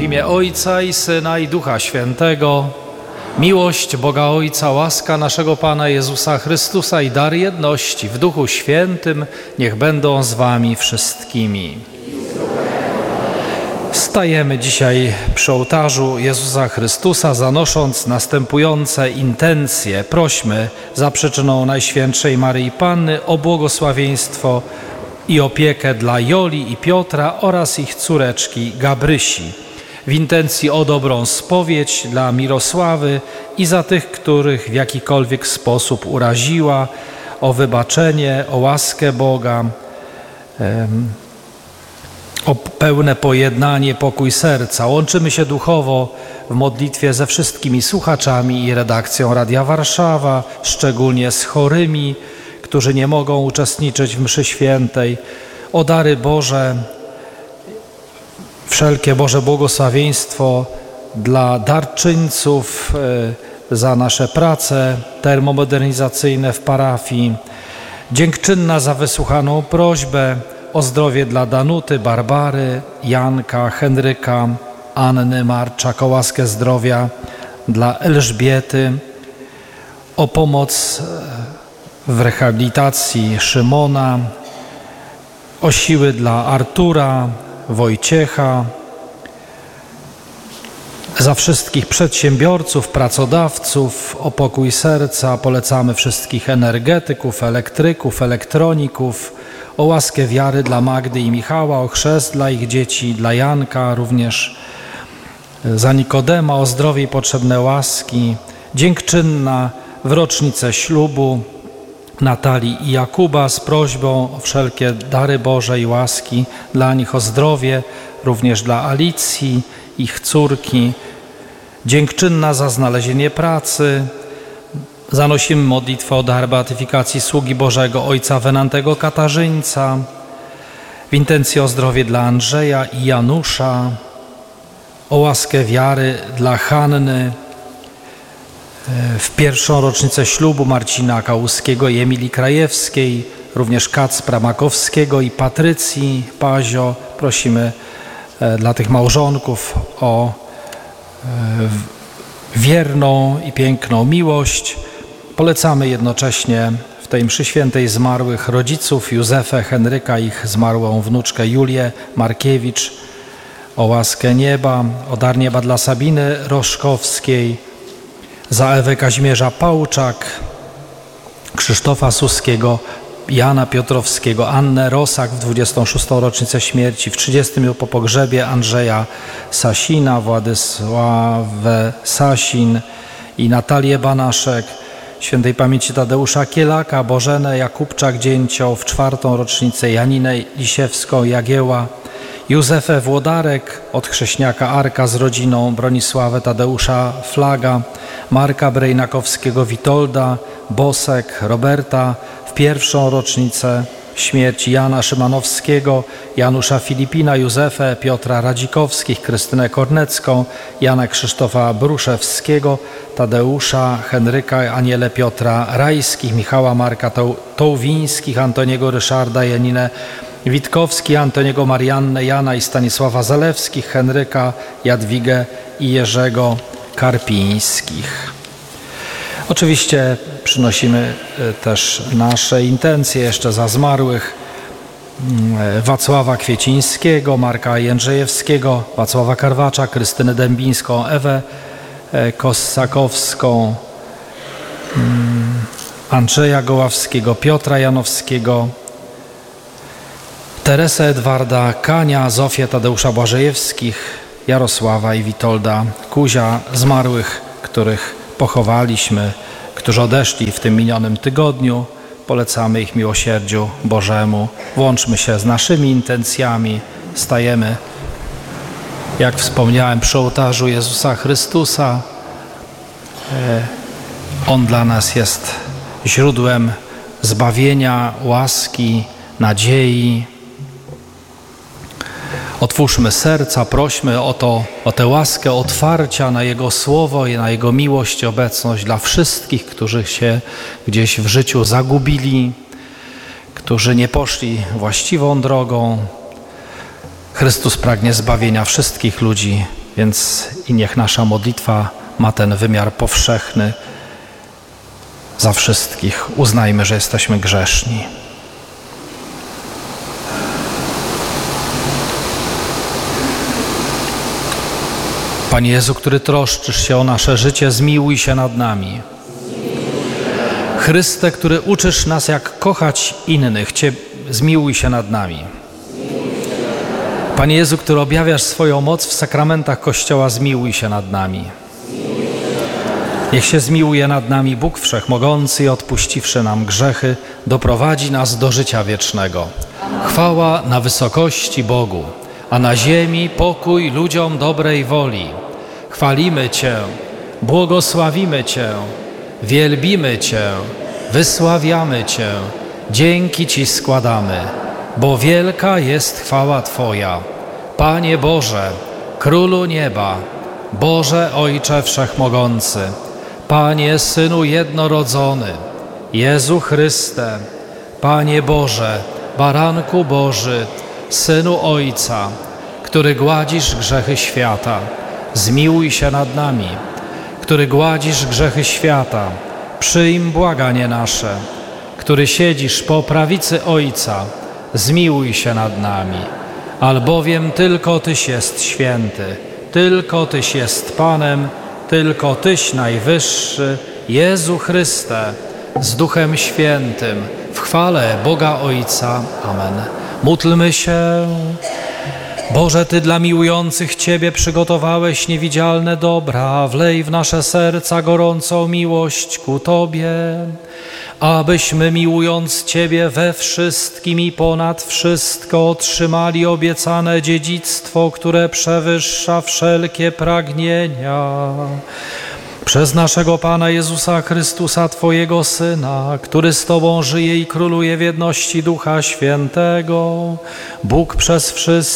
imię Ojca i Syna i Ducha Świętego. Miłość Boga Ojca, łaska naszego Pana Jezusa Chrystusa i dar jedności w Duchu Świętym niech będą z wami wszystkimi. Stajemy dzisiaj przy ołtarzu Jezusa Chrystusa, zanosząc następujące intencje. Prośmy za przyczyną Najświętszej Maryi Panny o błogosławieństwo i opiekę dla Joli i Piotra oraz ich córeczki Gabrysi. W intencji o dobrą spowiedź dla Mirosławy i za tych, których w jakikolwiek sposób uraziła, o wybaczenie, o łaskę Boga, o pełne pojednanie, pokój serca. Łączymy się duchowo w modlitwie ze wszystkimi słuchaczami i redakcją Radia Warszawa, szczególnie z chorymi, którzy nie mogą uczestniczyć w mszy świętej. O dary Boże, wszelkie Boże błogosławieństwo dla darczyńców, za nasze prace termomodernizacyjne w parafii. Dziękczynna za wysłuchaną prośbę o zdrowie dla Danuty, Barbary, Janka, Henryka, Anny, Marczak, o łaskę zdrowia dla Elżbiety, o pomoc w rehabilitacji Szymona, o siły dla Artura, Wojciecha, za wszystkich przedsiębiorców, pracodawców, o pokój serca. Polecamy wszystkich energetyków, elektryków, elektroników, o łaskę wiary dla Magdy i Michała, o chrzest dla ich dzieci, dla Janka, również za Nikodema, o zdrowie i potrzebne łaski. Dziękczynna w rocznicę ślubu Natalii i Jakuba z prośbą o wszelkie dary Boże i łaski dla nich, o zdrowie, również dla Alicji, ich córki. Dziękczynna za znalezienie pracy. Zanosimy modlitwę o dar beatyfikacji sługi Bożego Ojca Wenantego Katarzyńca, w intencji o zdrowie dla Andrzeja i Janusza, o łaskę wiary dla Hanny, w pierwszą rocznicę ślubu Marcina Kałuskiego i Emilii Krajewskiej, również Kacpra Makowskiego i Patrycji Pazio. Prosimy dla tych małżonków o wierną i piękną miłość. Polecamy jednocześnie w tej mszy świętej zmarłych rodziców Józefę, Henryka, ich zmarłą wnuczkę Julię Markiewicz, o łaskę nieba, o dar nieba dla Sabiny Roszkowskiej, za Ewę Kazimierza Pałczak, Krzysztofa Suskiego, Jana Piotrowskiego, Annę Rosak w 26. rocznicę śmierci, w 30. po pogrzebie Andrzeja Sasina, Władysławę Sasin i Natalię Banaszek, świętej pamięci Tadeusza Kielaka, Bożenę Jakubczak-Dzięcioł, w 4. rocznicę Janinę Lisiewską-Jagieła, Józefę Włodarek, od chrześniaka Arka z rodziną, Bronisławę Tadeusza Flaga, Marka Brejnakowskiego, Witolda Bosek, Roberta w 1. rocznicę śmierci, Jana Szymanowskiego, Janusza Filipina, Józefę, Piotra Radzikowskich, Krystynę Kornecką, Jana Krzysztofa Bruszewskiego, Tadeusza, Henryka, Anielę Piotra Rajskich, Michała Marka Tołwińskich, Antoniego Ryszarda, Janinę Witkowski, Antoniego Mariannę, Jana i Stanisława Zalewskich, Henryka, Jadwigę i Jerzego Karpińskich. Oczywiście przynosimy też nasze intencje jeszcze za zmarłych Wacława Kwiecińskiego, Marka Jędrzejewskiego, Wacława Karwacza, Krystynę Dębińską, Ewę Kossakowską, Andrzeja Goławskiego, Piotra Janowskiego, Teresę Edwarda Kania, Zofię Tadeusza Błażejewskich, Jarosława i Witolda Kuzia, zmarłych, których pochowaliśmy, którzy odeszli w tym minionym tygodniu. Polecamy ich miłosierdziu Bożemu. Włączmy się z naszymi intencjami. Stajemy, jak wspomniałem, przy ołtarzu Jezusa Chrystusa. On dla nas jest źródłem zbawienia, łaski, nadziei. Otwórzmy serca, prośmy o tę łaskę otwarcia na Jego Słowo i na Jego miłość i obecność dla wszystkich, którzy się gdzieś w życiu zagubili, którzy nie poszli właściwą drogą. Chrystus pragnie zbawienia wszystkich ludzi Więc i niech nasza modlitwa ma ten wymiar powszechny za wszystkich. Uznajmy, że jesteśmy grzeszni. Panie Jezu, który troszczysz się o nasze życie, zmiłuj się nad nami. Chryste, który uczysz nas, jak kochać innych, zmiłuj się nad nami. Panie Jezu, który objawiasz swoją moc w sakramentach Kościoła, zmiłuj się nad nami. Niech się zmiłuje nad nami Bóg Wszechmogący i odpuściwszy nam grzechy, doprowadzi nas do życia wiecznego. Chwała na wysokości Bogu, a na ziemi pokój ludziom dobrej woli. Chwalimy Cię, błogosławimy Cię, wielbimy Cię, wysławiamy Cię, dzięki Ci składamy, bo wielka jest chwała Twoja. Panie Boże, Królu nieba, Boże Ojcze Wszechmogący, Panie Synu jednorodzony, Jezu Chryste, Panie Boże, Baranku Boży, Synu Ojca, który gładzisz grzechy świata, zmiłuj się nad nami. Który gładzisz grzechy świata, przyjm błaganie nasze. Który siedzisz po prawicy Ojca, zmiłuj się nad nami. Albowiem tylko Tyś jest święty, tylko Tyś jest Panem, tylko Tyś najwyższy, Jezu Chryste, z Duchem Świętym, w chwale Boga Ojca. Amen. Módlmy się. Boże, Ty dla miłujących Ciebie przygotowałeś niewidzialne dobra, wlej w nasze serca gorącą miłość ku Tobie, abyśmy miłując Ciebie we wszystkim i ponad wszystko otrzymali obiecane dziedzictwo, które przewyższa wszelkie pragnienia. Przez naszego Pana Jezusa Chrystusa, Twojego Syna, który z Tobą żyje i króluje w jedności Ducha Świętego, Bóg przez wszystkich,